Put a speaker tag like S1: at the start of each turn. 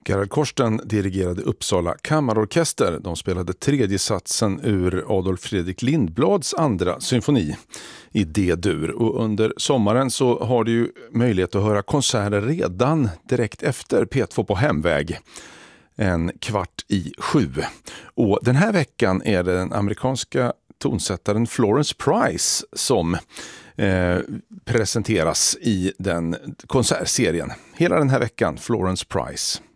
S1: Gerhard Korsten dirigerade Uppsala kammarorkester. De spelade tredje satsen ur Adolf Fredrik Lindblads andra symfoni i D-dur. Och under sommaren så har du ju möjlighet att höra konserter redan direkt efter P2 på hemväg. 6:15. Och den här veckan är det den amerikanska tonsättaren Florence Price som presenteras i den konsertserien. Hela den här veckan, Florence Price.